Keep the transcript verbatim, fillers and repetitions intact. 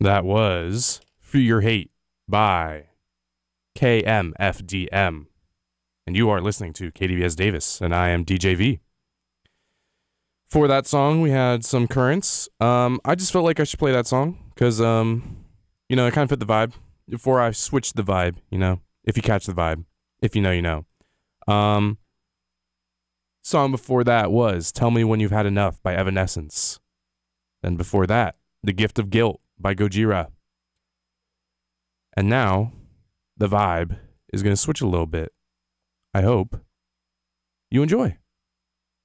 That was Free Your Hate by K M F D M. And you are listening to K D V S Davis, and I am D J V. For that song, we had some Currents. Um, I just felt like I should play that song because, um, you know, it kind of fit the vibe. Before I switched the vibe, you know, if you catch the vibe, if you know, you know. Um, song before that was Tell Me When You've Had Enough by Evanescence. Then before that, The Gift of Guilt by Gojira. And now, the vibe is going to switch a little bit. I hope you enjoy.